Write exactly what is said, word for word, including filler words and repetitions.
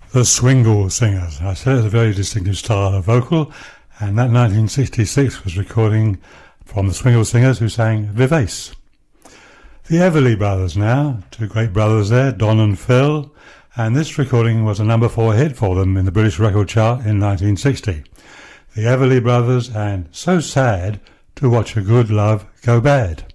The Swingle Singers. I said it's a very distinctive style of vocal, and that nineteen sixty-six was recording from the Swingle Singers, who sang Vivace. The Everly Brothers now, two great brothers there, Don and Phil, and this recording was a number four hit for them in the British record chart in nineteen sixty. The Everly Brothers and So Sad to Watch a Good Love Go Bad.